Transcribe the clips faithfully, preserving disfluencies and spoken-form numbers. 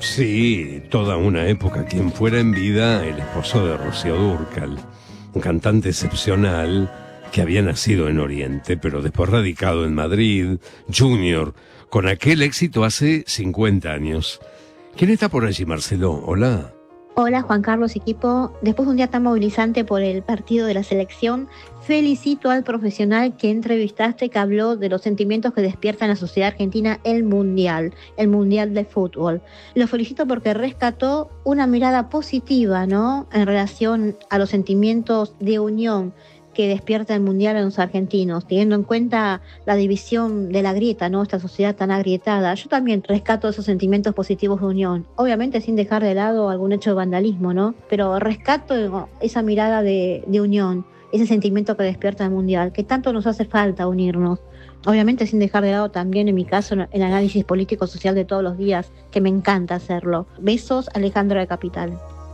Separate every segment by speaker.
Speaker 1: Sí, toda una época. Quien fuera en vida el esposo de Rocío Dúrcal, un cantante excepcional que había nacido en Oriente, pero después radicado en Madrid, Junior, con aquel éxito hace cincuenta años. ¿Quién está por allí, Marcelo? Hola.
Speaker 2: Hola Juan Carlos, equipo. Después de un día tan movilizante por el partido de la selección, felicito al profesional que entrevistaste, que habló de los sentimientos que despierta en la sociedad argentina el Mundial, el Mundial de Fútbol. Lo felicito porque rescató una mirada positiva, ¿no?, en relación a los sentimientos de unión que despierta el Mundial en los argentinos, teniendo en cuenta la división de la grieta, ¿no?, esta sociedad tan agrietada. Yo también rescato esos sentimientos positivos de unión, obviamente sin dejar de lado algún hecho de vandalismo, ¿no?, pero rescato esa mirada de, de unión, ese sentimiento que despierta el Mundial, que tanto nos hace falta unirnos. Obviamente sin dejar de lado también, en mi caso, el análisis político-social de todos los días, que me encanta hacerlo. Besos, Alejandra de Capital.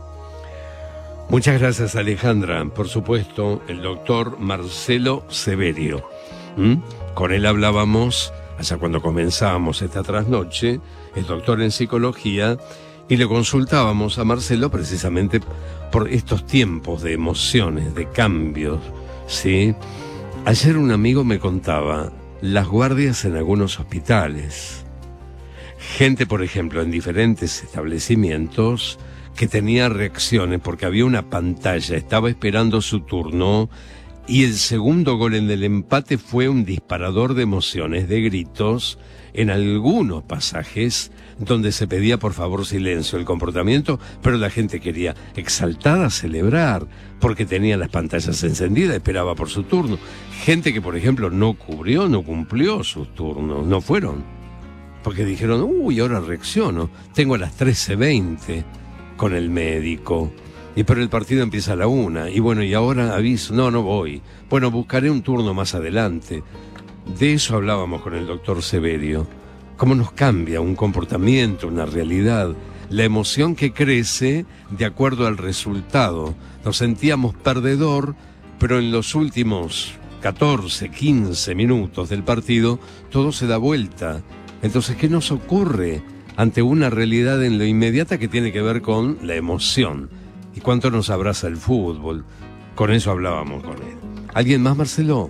Speaker 1: Muchas gracias, Alejandra. Por supuesto, el doctor Marcelo Severio. ¿Mm? Con él hablábamos, allá cuando comenzábamos esta trasnoche, es doctor en psicología, y le consultábamos a Marcelo precisamente por estos tiempos de emociones, de cambios, ¿sí? Ayer un amigo me contaba las guardias en algunos hospitales. Gente, por ejemplo, en diferentes establecimientos que tenía reacciones porque había una pantalla, estaba esperando su turno, y el segundo gol en el empate fue un disparador de emociones, de gritos, en algunos pasajes donde se pedía por favor silencio, el comportamiento, pero la gente quería exaltada celebrar porque tenía las pantallas encendidas, esperaba por su turno. Gente que, por ejemplo, no cubrió, no cumplió sus turnos, no fueron, porque dijeron, uy, ahora reacciono, tengo a las trece veinte con el médico, y pero el partido empieza a la una, y bueno, y ahora aviso, no, no voy, bueno, buscaré un turno más adelante. De eso hablábamos con el doctor Severio, cómo nos cambia un comportamiento, una realidad, la emoción que crece de acuerdo al resultado. Nos sentíamos perdedor, pero en los últimos catorce, quince minutos del partido, todo se da vuelta. Entonces, ¿qué nos ocurre ante una realidad en lo inmediata que tiene que ver con la emoción? ¿Y cuánto nos abraza el fútbol? Con eso hablábamos con él. ¿Alguien más, Marcelo?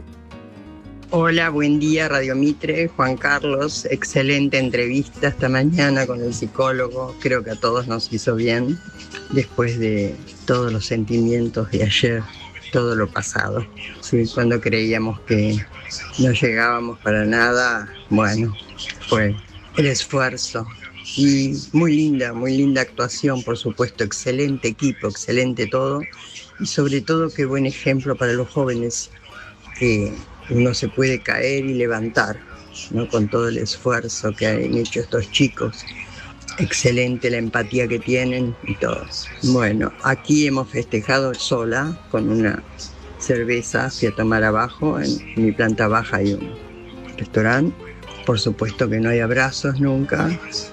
Speaker 3: Hola, buen día, Radio Mitre, Juan Carlos. Excelente entrevista esta mañana con el psicólogo. Creo que a todos nos hizo bien después de todos los sentimientos de ayer, todo lo pasado. Sí, cuando creíamos que no llegábamos para nada, bueno, fue el esfuerzo. Y muy linda, muy linda actuación, por supuesto, excelente equipo, excelente todo, y sobre todo qué buen ejemplo para los jóvenes, que uno se puede caer y levantar, ¿no?, con todo el esfuerzo que han hecho estos chicos. Excelente la empatía que tienen y todo. Bueno, aquí hemos festejado sola con una cerveza, fui a tomar abajo, en mi planta baja hay un restaurante. Por supuesto que no hay abrazos nunca,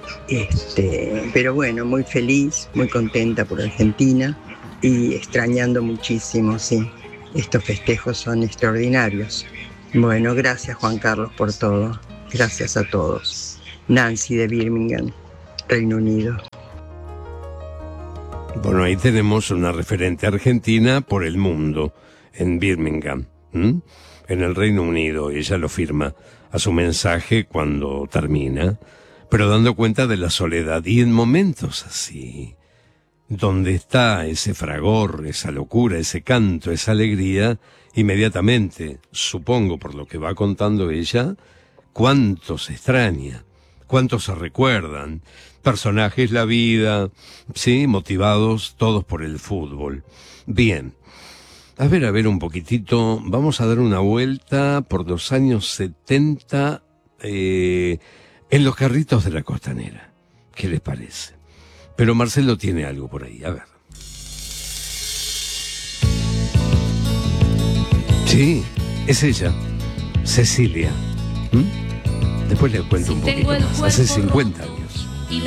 Speaker 3: este, pero bueno, muy feliz, muy contenta por Argentina y extrañando muchísimo, sí. Estos festejos son extraordinarios. Bueno, gracias Juan Carlos por todo. Gracias a todos. Nancy de Birmingham, Reino Unido.
Speaker 1: Bueno, ahí tenemos una referente argentina por el mundo, en Birmingham, ¿m? en el Reino Unido. Ella lo firma a su mensaje cuando termina, pero dando cuenta de la soledad. Y en momentos así, donde está ese fragor, esa locura, ese canto, esa alegría, inmediatamente, supongo por lo que va contando ella, cuánto se extraña, cuánto se recuerdan, personajes, la vida, sí, motivados todos por el fútbol. Bien, a ver, a ver un poquitito, vamos a dar una vuelta por los años setenta eh, en los carritos de la Costanera. ¿Qué les parece? Pero Marcelo tiene algo por ahí, a ver. Sí, es ella, Cecilia. ¿Mm? Después les cuento un poquito más. Hace cincuenta años.